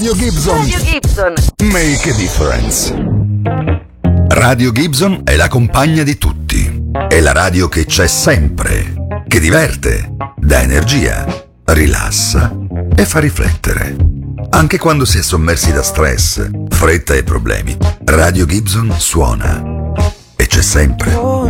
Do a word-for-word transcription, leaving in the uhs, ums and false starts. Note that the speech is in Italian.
Radio Gibson. Radio Gibson. Make a difference. Radio Gibson è la compagna di tutti. È la radio che c'è sempre, che diverte, dà energia, rilassa e fa riflettere. Anche quando si è sommersi da stress, fretta e problemi, Radio Gibson suona e c'è sempre.